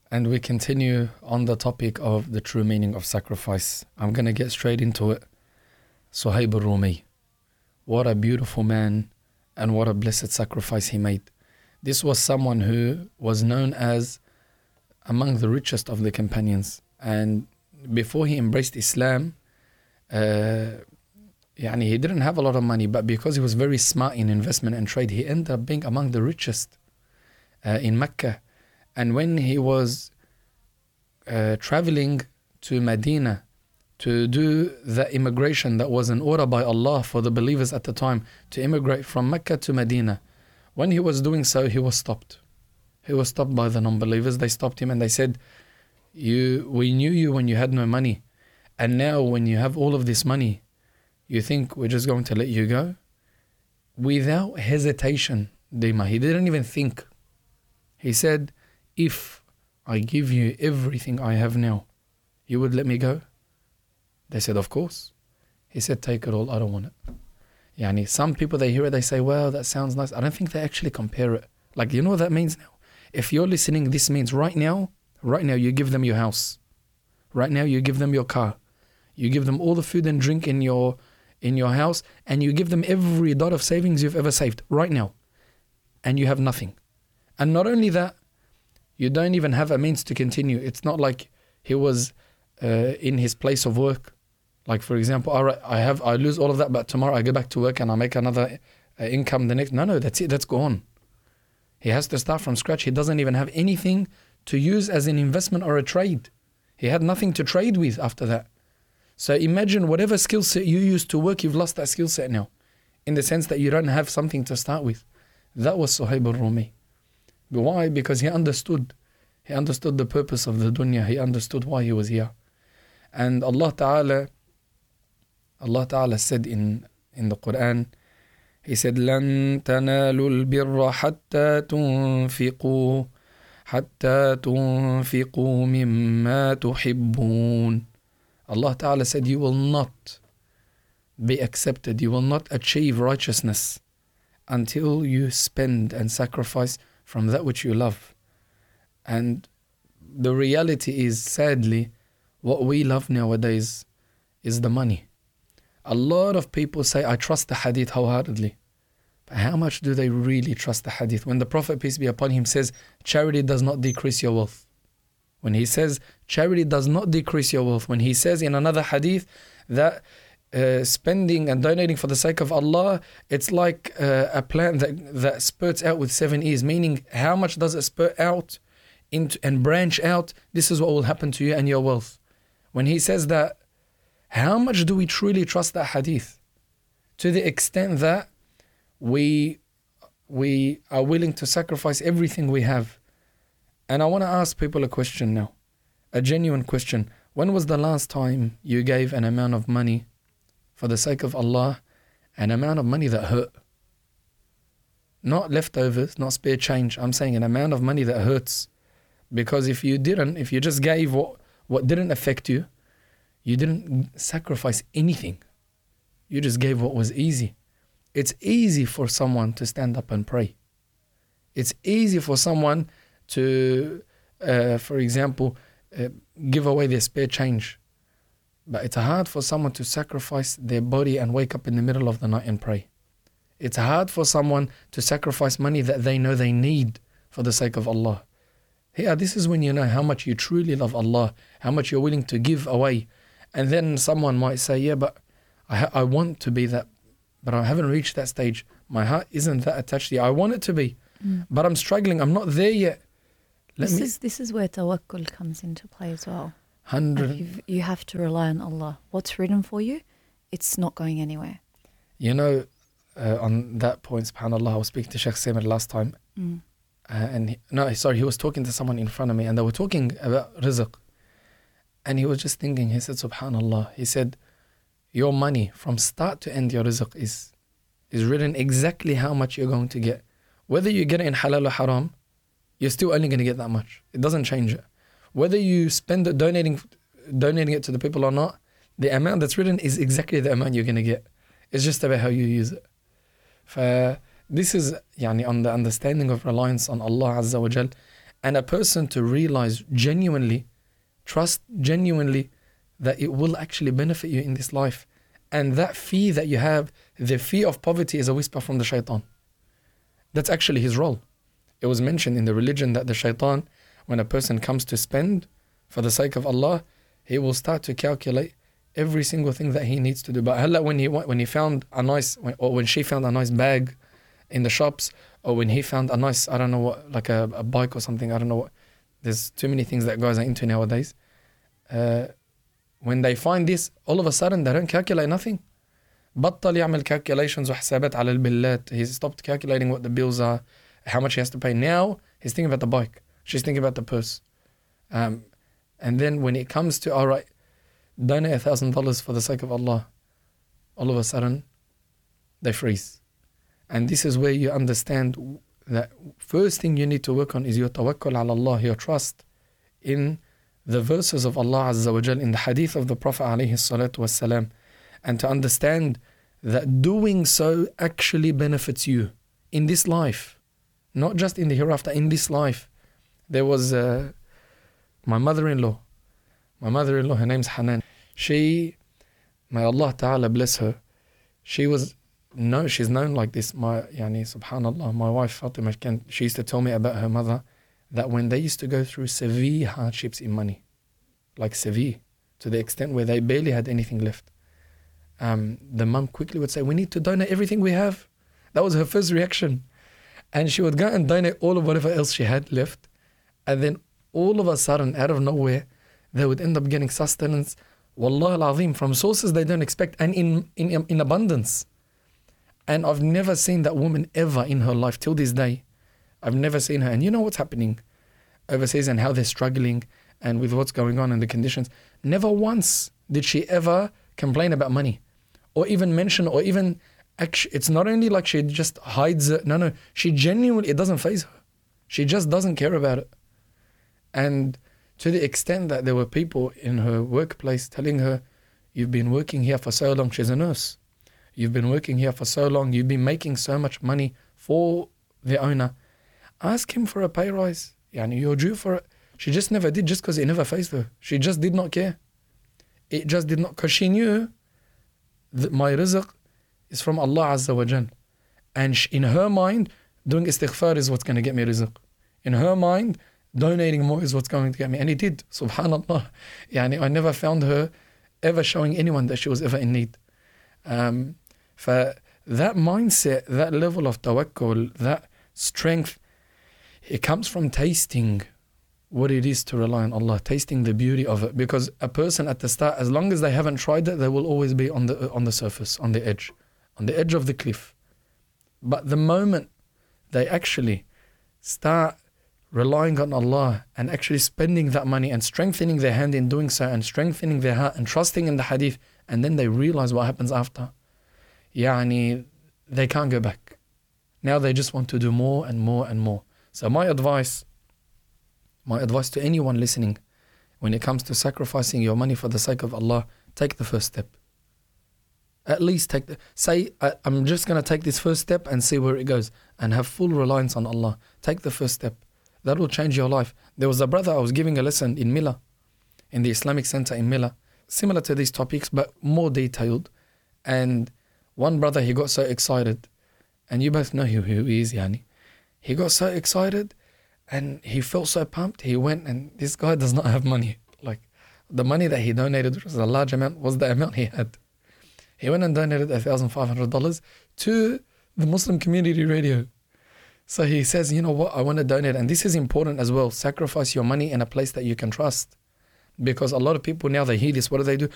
And we continue on the topic of the true meaning of sacrifice. I'm going to get straight into it. Suhaib al-Rumi. What a beautiful man and what a blessed sacrifice he made. This was someone who was known as among the richest of the companions. And before he embraced Islam, he didn't have a lot of money, but because he was very smart in investment and trade, he ended up being among the richest in Mecca. And when he was traveling to Medina to do the immigration that was in order by Allah for the believers at the time, to immigrate from Mecca to Medina, when he was doing so, he was stopped. He was stopped by the non-believers. They stopped him and they said, we knew you when you had no money. And now when you have all of this money, you think we're just going to let you go? Without hesitation, Dima, he didn't even think. He said, if I give you everything I have now, you would let me go? They said, of course. He said, take it all, I don't want it. Some people, they hear it, they say, well, that sounds nice. I don't think they actually compare it. Like, you know what that means now? If you're listening, this means right now you give them your house. Right now you give them your car. You give them all the food and drink in your house, and you give them every dot of savings you've ever saved right now. And you have nothing. And not only that, you don't even have a means to continue. It's not like he was in his place of work. Like, for example, all right, I lose all of that, but tomorrow I go back to work and I make another income the next. No, that's it. That's gone. He has to start from scratch. He doesn't even have anything to use as an investment or a trade. He had nothing to trade with after that. So imagine whatever skill set you used to work, you've lost that skill set now, in the sense that you don't have something to start with. That was Suhaib al-Rumi. But why? Because he understood. He understood the purpose of the dunya. He understood why he was here. And Allah Ta'ala said in the Quran, He said, لَن تَنَالُوا الْبِرَّ حَتَّى تُنْفِقُوا مِمَّا تُحِبُّونَ. Allah Ta'ala said, you will not be accepted, you will not achieve righteousness until you spend and sacrifice from that which you love. And the reality is, sadly, what we love nowadays is the money. A lot of people say, I trust the hadith wholeheartedly. But how much do they really trust the hadith? When the Prophet, peace be upon him, says, charity does not decrease your wealth. When he says, charity does not decrease your wealth. When he says in another hadith that spending and donating for the sake of Allah, it's like a plant that spurts out with 7 ears. Meaning, how much does it spurt out into and branch out? This is what will happen to you and your wealth. When he says that, how much do we truly trust that hadith? To the extent that we are willing to sacrifice everything we have. And I want to ask people a question now, a genuine question. When was the last time you gave an amount of money for the sake of Allah, an amount of money that hurt? Not leftovers, not spare change. I'm saying an amount of money that hurts. Because if you just gave what didn't affect you, you didn't sacrifice anything. You just gave what was easy. It's easy for someone to stand up and pray. It's easy for someone to, for example, give away their spare change. But it's hard for someone to sacrifice their body and wake up in the middle of the night and pray. It's hard for someone to sacrifice money that they know they need for the sake of Allah. Here, this is when you know how much you truly love Allah, how much you're willing to give away. And then someone might say, yeah, but I want to be that, but I haven't reached that stage. My heart isn't that attached to you. I want it to be, but I'm struggling. I'm not there yet. This is where tawakkul comes into play as well. You have to rely on Allah. What's written for you, it's not going anywhere. You know, on that point, subhanAllah, I was speaking to Sheikh Samir last time. He was talking to someone in front of me and they were talking about rizq. And he was just thinking, he said, subhanAllah, he said, your money from start to end, your rizq is written exactly how much you're going to get. Whether you get it in halal or haram, you're still only going to get that much. It doesn't change it. Whether you spend it donating it to the people or not, the amount that's written is exactly the amount you're going to get. It's just about how you use it. This is on the understanding of reliance on Allah Azza wa Jal. And a person to realize genuinely, trust genuinely that it will actually benefit you in this life. And that fear that you have, the fear of poverty, is a whisper from the shaitan. That's actually his role. It was mentioned in the religion that the shaitan, when a person comes to spend for the sake of Allah, he will start to calculate every single thing that he needs to do. But when he found a nice, or when she found a nice bag in the shops, or when he found a nice, I don't know what, like a bike or something, I don't know what. There's too many things that guys are into nowadays. When they find this, all of a sudden they don't calculate nothing. بطل يعمل calculations وحسابات على البلات. He stopped calculating what the bills are, how much he has to pay. Now he's thinking about the bike. She's thinking about the purse. And then when it comes to, all right, donate $1,000 for the sake of Allah, all of a sudden they freeze. And this is where you understand that first thing you need to work on is your tawakkul ala Allah, your trust in the verses of Allah Azza wa Jal, in the hadith of the Prophet alayhi salatu wassalam, and to understand that doing so actually benefits you in this life, not just in the hereafter, in this life. There was my mother-in-law, her name's Hanan. She, may Allah Ta'ala bless her, she's known like this. Subhanallah, my wife Fatima, she used to tell me about her mother, that when they used to go through severe hardships in money, like severe, to the extent where they barely had anything left, the mum quickly would say, we need to donate everything we have. That was her first reaction. And she would go and donate all of whatever else she had left. And then all of a sudden, out of nowhere, they would end up getting sustenance, wallah al-azim, from sources they don't expect, and in abundance. And I've never seen that woman ever in her life till this day. I've never seen her. And you know what's happening overseas and how they're struggling and with what's going on and the conditions. Never once did she ever complain about money or even mention, or even, it's not only like she just hides it. No, she genuinely, it doesn't faze her. She just doesn't care about it. And to the extent that there were people in her workplace telling her, you've been working here for so long. She's a nurse. You've been working here for so long. You've been making so much money for the owner. Ask him for a pay rise. You're due for it. She just never did, just because it never fazed her. She just did not care. It just did not, because she knew that my rizq is from Allah Azza wa Jal. And in her mind, doing istighfar is what's going to get me rizq. In her mind, donating more is what's going to get me. And it did, subhanallah. I never found her ever showing anyone that she was ever in need. For that mindset, that level of tawakkul, that strength, it comes from tasting what it is to rely on Allah, tasting the beauty of it. Because a person at the start, as long as they haven't tried it, they will always be on the surface, on the edge of the cliff. But the moment they actually start relying on Allah and actually spending that money and strengthening their hand in doing so and strengthening their heart and trusting in the hadith, and then they realize what happens after, they can't go back. Now they just want to do more and more and more. So my advice to anyone listening, when it comes to sacrificing your money for the sake of Allah, take the first step. At least I'm just going to take this first step and see where it goes, and have full reliance on Allah. Take the first step. That will change your life. There was a brother, I was giving a lesson in Mila, in the Islamic Center in Mila, similar to these topics, but more detailed. And one brother, he got so excited, and you both know who he is, He got so excited, and he felt so pumped. He went, and this guy does not have money. Like, the money that he donated, which was a large amount, was the amount he had. He went and donated $1,500 to the Muslim Community Radio. So he says, you know what, I want to donate. And this is important as well. Sacrifice your money in a place that you can trust. Because a lot of people now, they hear this, what do?